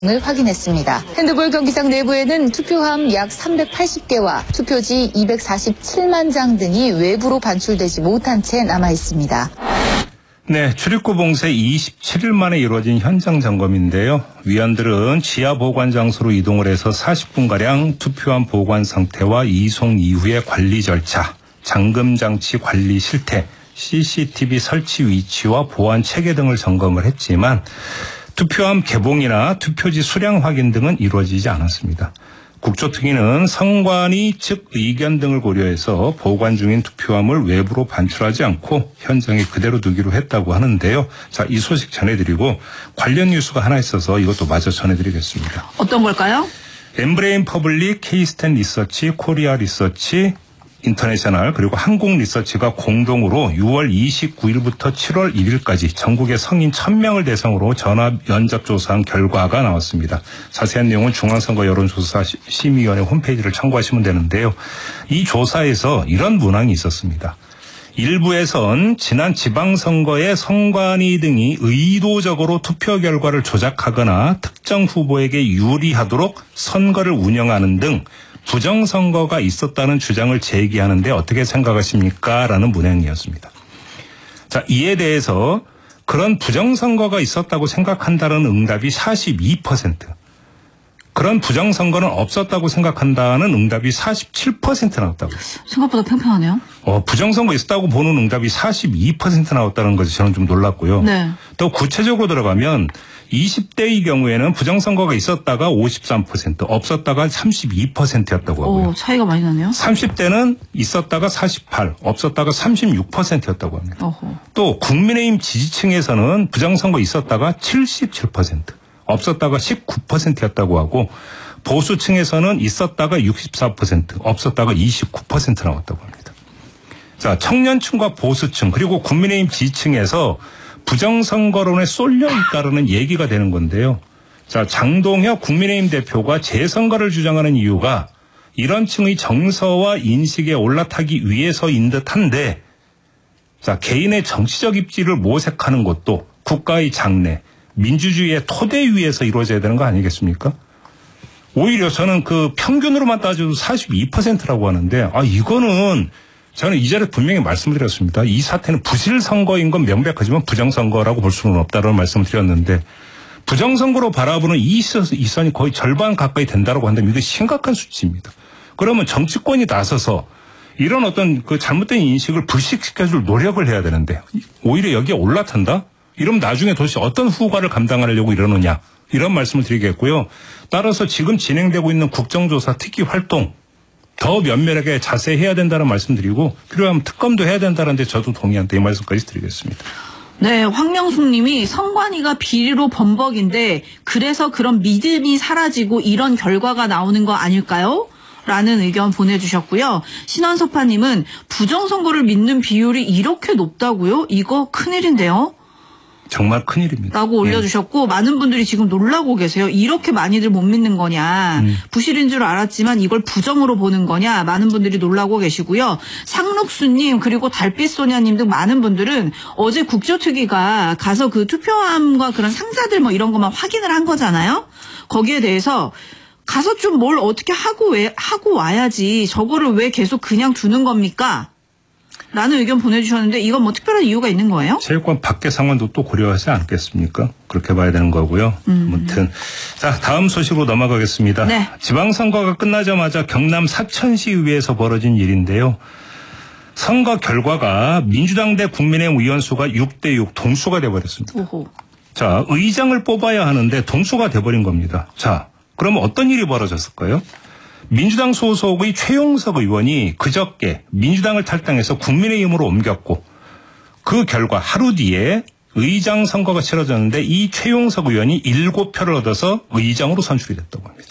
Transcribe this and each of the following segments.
을 확인했습니다. 핸드볼 경기장 내부에는 투표함 약 380개와 투표지 247만 장 등이 외부로 반출되지 못한 채 남아 있습니다. 네, 출입구 봉쇄 27일 만에 이루어진 현장 점검인데요. 위원들은 지하 보관 장소로 이동을 해서 40분가량 투표함 보관 상태와 이송 이후의 관리 절차, 잠금 장치 관리 실태, CCTV 설치 위치와 보안 체계 등을 점검을 했지만 투표함 개봉이나 투표지 수량 확인 등은 이루어지지 않았습니다. 국조특위는 선관위 측 의견 등을 고려해서 보관 중인 투표함을 외부로 반출하지 않고 현장에 그대로 두기로 했다고 하는데요. 자, 이 소식 전해드리고 관련 뉴스가 하나 있어서 이것도 마저 전해드리겠습니다. 어떤 걸까요? 엠브레인 퍼블릭, K-스탠 리서치, 코리아 리서치, 인터내셔널 그리고 한국 리서치가 공동으로 6월 29일부터 7월 1일까지 전국의 성인 1000명을 대상으로 전화 면접 조사한 결과가 나왔습니다. 자세한 내용은 중앙선거 여론조사 심의위원회 홈페이지를 참고하시면 되는데요. 이 조사에서 이런 문항이 있었습니다. 일부에선 지난 지방선거에 선관위 등이 의도적으로 투표 결과를 조작하거나 특정 후보에게 유리하도록 선거를 운영하는 등 부정선거가 있었다는 주장을 제기하는데 어떻게 생각하십니까? 라는 문항이었습니다. 자, 이에 대해서 그런 부정선거가 있었다고 생각한다는 응답이 42%, 그런 부정선거는 없었다고 생각한다는 응답이 47% 나왔다고. 생각보다 평평하네요. 부정선거 있었다고 보는 응답이 42% 나왔다는 것이 저는 좀 놀랐고요. 네. 또 구체적으로 들어가면 20대의 경우에는 부정선거가 있었다가 53%, 없었다가 32%였다고 하고요. 오, 차이가 많이 나네요. 30대는 있었다가 48, 없었다가 36%였다고 합니다. 어허. 또 국민의힘 지지층에서는 부정선거 있었다가 77%, 없었다가 19%였다고 하고 보수층에서는 있었다가 64%, 없었다가 29% 나왔다고 합니다. 자, 청년층과 보수층 그리고 국민의힘 지지층에서 부정선거론에 쏠려 있다라는 얘기가 되는 건데요. 자, 장동혁 국민의힘 대표가 재선거를 주장하는 이유가 이런 층의 정서와 인식에 올라타기 위해서인 듯한데, 자, 개인의 정치적 입지를 모색하는 것도 국가의 장래, 민주주의의 토대 위에서 이루어져야 되는 거 아니겠습니까? 오히려 저는 그 평균으로만 따져도 42%라고 하는데, 이거는 저는 이 자리에 분명히 말씀드렸습니다. 이 사태는 부실선거인 건 명백하지만 부정선거라고 볼 수는 없다는 말씀을 드렸는데, 부정선거로 바라보는 이 선이 거의 절반 가까이 된다고 한다면 이거 심각한 수치입니다. 그러면 정치권이 나서서 이런 어떤 그 잘못된 인식을 불식시켜줄 노력을 해야 되는데 오히려 여기에 올라탄다? 이러면 나중에 도대체 어떤 후과를 감당하려고 이러느냐, 이런 말씀을 드리겠고요. 따라서 지금 진행되고 있는 국정조사 특위 활동 더 면밀하게 자세히 해야 된다는 말씀드리고 필요하면 특검도 해야 된다는데 저도 동의한다, 이 말씀까지 드리겠습니다. 네, 황명숙 님이 선관위가 비리로 범벅인데 그래서 그런 믿음이 사라지고 이런 결과가 나오는 거 아닐까요? 라는 의견 보내주셨고요. 신원섭파 님은 부정선거를 믿는 비율이 이렇게 높다고요? 이거 큰일인데요? 정말 큰일입니다. 라고 올려주셨고, 많은 분들이 지금 놀라고 계세요. 이렇게 많이들 못 믿는 거냐. 부실인 줄 알았지만 이걸 부정으로 보는 거냐. 많은 분들이 놀라고 계시고요. 상록수님 그리고 달빛소녀님 등 많은 분들은 어제 국조특위가 가서 그 투표함과 그런 상자들 뭐 이런 것만 확인을 한 거잖아요. 거기에 대해서 가서 좀 뭘 어떻게 하고 와야지 저거를 왜 계속 그냥 두는 겁니까? 라는 의견 보내주셨는데 이건 뭐 특별한 이유가 있는 거예요? 체육관 밖의 상황도 또 고려하지 않겠습니까? 그렇게 봐야 되는 거고요. 아무튼 자, 다음 소식으로 넘어가겠습니다. 네. 지방선거가 끝나자마자 경남 사천시의회에서 벌어진 일인데요. 선거 결과가 민주당 대 국민의힘 의원수가 6대6 동수가 돼버렸습니다. 오호. 자, 의장을 뽑아야 하는데 동수가 돼버린 겁니다. 자, 그러면 어떤 일이 벌어졌을까요? 민주당 소속의 최용석 의원이 그저께 민주당을 탈당해서 국민의힘으로 옮겼고 그 결과 하루 뒤에 의장 선거가 치러졌는데 이 최용석 의원이 7표를 얻어서 의장으로 선출이 됐다고 합니다.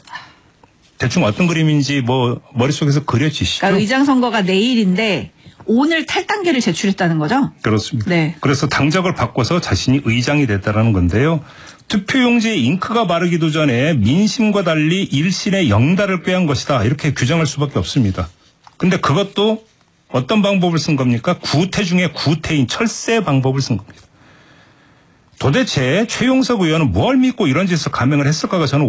대충 어떤 그림인지 뭐 머릿속에서 그려지시죠? 그러니까 의장 선거가 내일인데 오늘 탈당계를 제출했다는 거죠? 그렇습니다. 네. 그래서 당적을 바꿔서 자신이 의장이 됐다는 건데요. 투표용지에 잉크가 바르기도 전에 민심과 달리 일신의 영달을 꾀한 것이다, 이렇게 규정할 수밖에 없습니다. 근데 그것도 어떤 방법을 쓴 겁니까? 구태 중에 구태인 철새 방법을 쓴 겁니다. 도대체 최용석 의원은 뭘 믿고 이런 짓을 감행을 했을까가 저는